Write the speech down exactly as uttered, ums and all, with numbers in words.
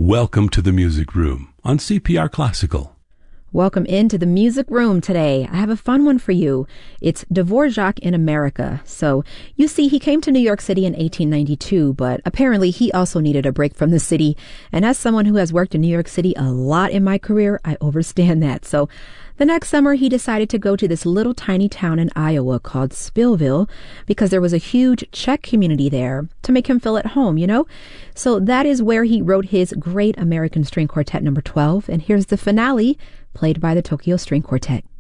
Welcome to the Music Room on C P R Classical. Welcome into the music room today. I have a fun one for you. It's Dvorak in America. So, you see, he came to New York City in eighteen ninety-two, but apparently he also needed a break from the city. And as someone who has worked in New York City a lot in my career, I understand that. So, the next summer, he decided to go to this little tiny town in Iowa called Spillville because there was a huge Czech community there to make him feel at home, you know? So that is where he wrote his Great American String Quartet number twelve. And here's the finale, played by the Tokyo String Quartet.